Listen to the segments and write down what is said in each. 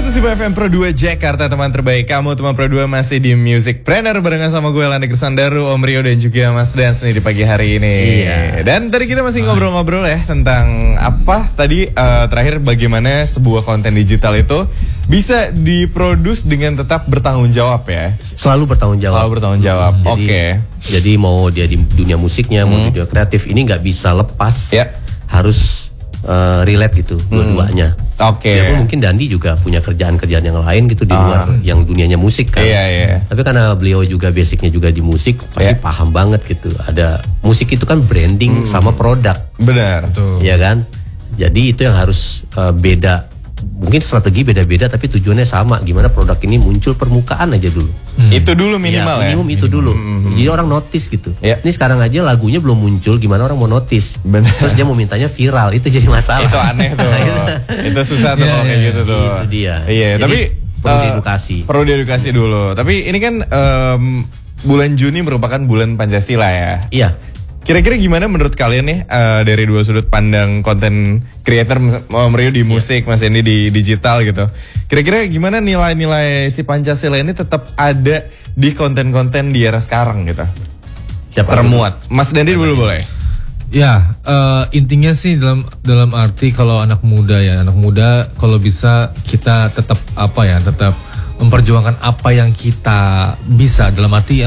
105 FM Pro 2 Jakarta, teman terbaik kamu. Teman Pro 2 masih di Music Planner barengan sama gue Lani Kersandaru, Om Rio dan juga Mas Dance nih di pagi hari ini. Iya. Dan tadi kita masih ngobrol-ngobrol ya tentang apa tadi terakhir bagaimana sebuah konten digital itu bisa diproduce dengan tetap bertanggung jawab ya. Selalu bertanggung jawab. Selalu bertanggung jawab. Oke. Jadi mau dia di dunia musiknya, mau di dunia kreatif, ini nggak bisa lepas. Ya. Harus relate gitu dua-duanya. Oke. Ya mungkin Dandi juga punya kerjaan-kerjaan yang lain gitu di luar yang dunianya musik kan. Iya. Tapi karena beliau juga basicnya juga di musik, pasti paham banget gitu. Ada musik itu kan branding sama produk. Benar. Iya kan. Jadi itu yang harus beda. Mungkin strategi beda-beda tapi tujuannya sama. Gimana produk ini muncul permukaan aja dulu. Itu dulu minimal ya. Minimum itu dulu. Jadi orang notice gitu. Ya. Ini sekarang aja lagunya belum muncul, gimana orang mau notice? Benar. Terus dia mau mintanya viral, itu jadi masalah. Itu aneh tuh. Itu susah tuh kalau kayak gitu tuh. Itu dia. Iya, Jadi, tapi perlu diedukasi. Perlu diedukasi dulu. Tapi ini kan bulan Juni merupakan bulan Pancasila ya. Iya. Kira-kira gimana menurut kalian nih dari dua sudut pandang konten creator, Om Rio di musik, Mas Dendi di digital gitu. Kira-kira gimana nilai-nilai si Pancasila ini tetap ada di konten-konten di era sekarang gitu? Termuat. Mas Dendi dulu boleh. Ya, intinya sih dalam arti kalau anak muda kalau bisa kita tetap tetap memperjuangkan apa yang kita bisa, dalam arti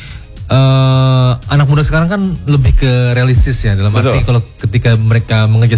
anak muda sekarang kan lebih ke realistis ya, dalam arti kalau ketika mereka mengejar